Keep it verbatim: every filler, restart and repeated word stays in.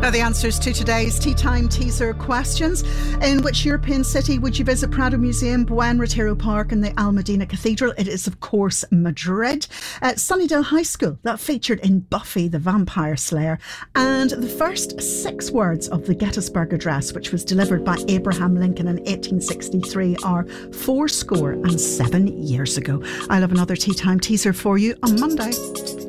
Now the answers to today's Tea Time teaser questions. In which European city would you visit Prado Museum, Buen Retiro Park and the Almudena Cathedral? It is of course Madrid. uh, Sunnydale High School, that featured in Buffy the Vampire Slayer. And the first six words of the Gettysburg Address, which was delivered by Abraham Lincoln in eighteen sixty-three, are four score and seven years ago. I'll have another Tea Time teaser for you on Monday.